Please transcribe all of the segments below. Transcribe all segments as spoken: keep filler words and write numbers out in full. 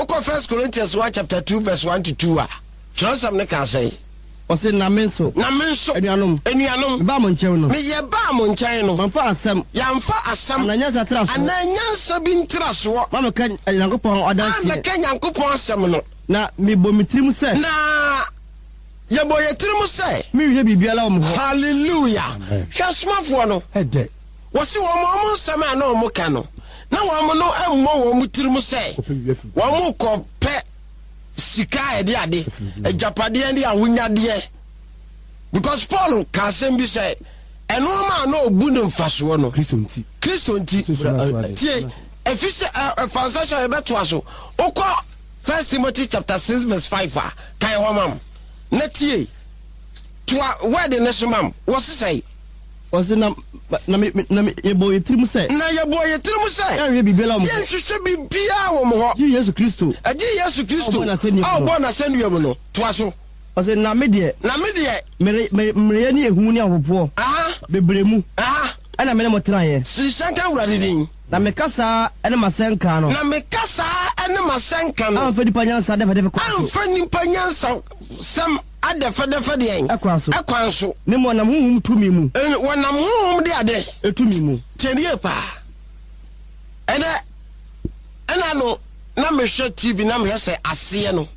Oko First Corinthians one chapter two verse one to two. Transam ne can say. Ose na menso. Na menso. Enuanom. Enuanom. Ba mo nkyɛn no. Me ye ba mo nkyɛn no. Manfa asɛm. Yamfa asɛm. Ananya traso. Ananya sabin traso. Mama kan Nyankopɔn ɔdanse. Mama kan Nyankopɔn asɛm no. Na me bo mitrim sɛ. Na ye bo ye tirim sɛ. Me hwɛ bibiala wo mo. Hallelujah. Hwɛ smafo no. Ede. Wo si wo mo nsɛm a na wo mo ka no. Na wo mo no emmo wo mo tirim sɛ. Wo mo kɔ pɛ sika ede ade. Ejapade ande awunyade. Because Paul can say be say and no man no bunum faso no Christonti Christonti tie efise translation e beto aso okọ First Timothy chapter six verse five ah kai ho mam na tie to word ne so mam wo say was na na me na me ye boy trim say na ye boy trim say ya we bibela mo ye hwehwe bibia wo mo ho ji Yesu Kristo agi Yesu Kristo ah bo na senu no to aso ose na me de na me de mere mere ni ehu ni ahopo aha bebremu aha ana me ne motran ye si sanka wurade din na me kasa ene masenka no na me kasa ene masenka no amfa nipa nyansa de fede ko amfa nipa nyansa sam ade fede fede en akwanso akwanso ne mo nam huhum tumi mu en wonam huhum de ade etumi mu tenie pa ene ena no na me hwe T V na me hwe ase no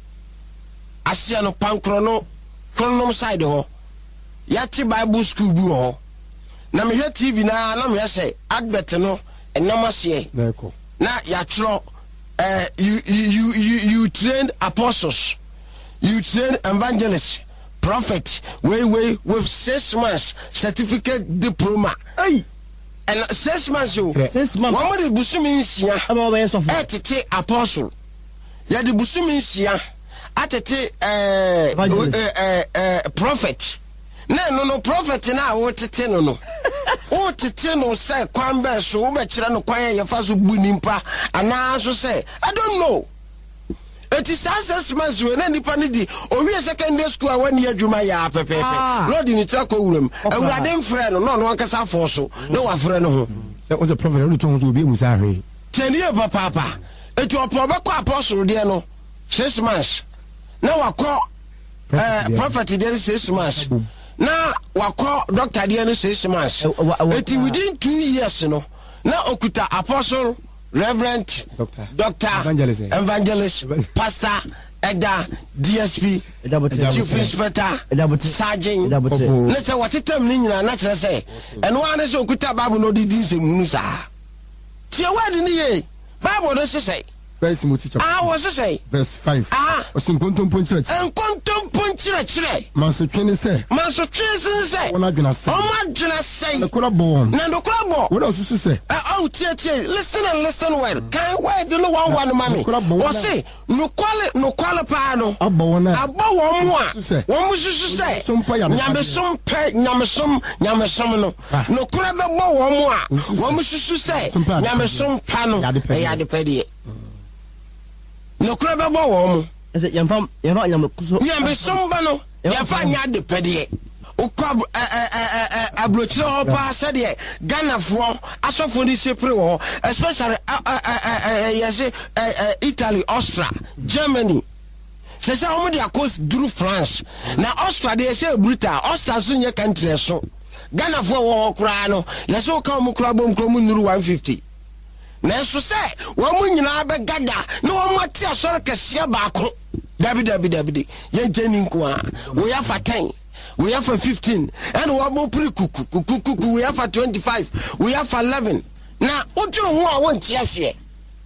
ase no pankro no kronom side ho yati Bible school bu ho na me hwe T V na na me hwe advert no enam ase na ya tro eh you you you you train apostles, you train evangelists, prophet way way with six months certificate diploma. Hey, and six months you six months one of the busumi nsia aba we so for etete apostle ya the busumi nsia atete eh eh eh prophet na no no prophet na wo tete no no o tete no say kwan be so wo be kire no kwan ye fa so bu nimpa ana so say I don't know. It is six months we na nipa ni di o wi secondary school a wani adwuma ya pepepe no di ni tra ko wuram awurade mfre no no no ankasa fo so na wa fre no ho say o the prophet no to so bi mu sa hwe tenie papa papa etu opo be kwa apostle de no six months na wakọ eh prophet de six months na wakọ doctor de no six months eti within two years no na okuta apostle reverend doctor doctor evangelist, evangelist pastor Eda D S P chief inspector sergeant na say watetam ni nyina na kire say eno ane say okuta Bible no di din se munu sa tie word ni ye Bible no say First Timothy chapter ah was say verse five ah osinkontom ponchire enkontom ponchire chire manso twene say manso twene say wona dwena say o ma dwena say na kora bo na ndo kora bo what else you say oh tie tie listen and listen well can word no one one mami o say no kwale no kwale pa no abo wona abo wo mo a wo mo susu say nyame som pe nyame som nyame som no no kora be bo wo mo a wo mo susu say nyame som pa no ya de pe de no kura be bo wo mu ese yamfam yero nyam kuso nyam somba no yafa nya de pede ukwa abrochire ho pa sede Ghana fo asofo ni sepre wo especially yes Italy, Austria, Germany se se homo de akos duru France na Austria de se brutal Austria so nye country so Ghana fo wo kura no yes o ka mo kura bom kro mu nuru one fifty na so se wo mu nyina be gada na wo mati asore kese baako dabi dabi dabi ye jeni nko a wo ya fa ten we have for fifteen and we have pre kuku kuku we have for twenty-five we have for eleven na otro ho a won tie ase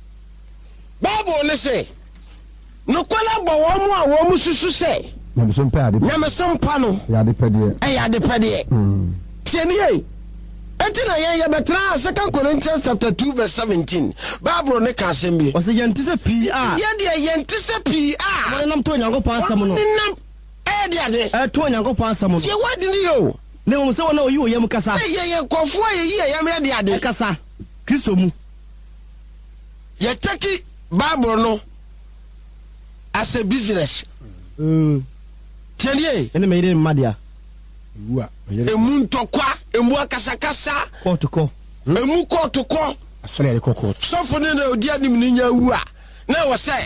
Bible ne say no kwala bo wo mu a wo mu susu say nyame so mpa ade nyame so mpa no ya de pede e ya de pede mm tieni Etina ye ye betra Second Corinthians chapter two verse seventeen. Bible ne ka sembi. O se yente se pi a. Ye de yente se pi a. Mo nam to Nyankopon asam no. Nam e de ade. E to Nyankopon asam no. Ye wadi ni yo. Ne mo se wona oyi oyem kasa. Ye ye kofo ye ye ye me de ade. Kasa. Kristo mu. Ye take Bible no as a business. Mm. Tienie. Ene me ire madia. Wa emu ntokwa emu akasakasa kotuko emu kotuko asole re kokot sofo ne na odi anim ni nya wu a na wo say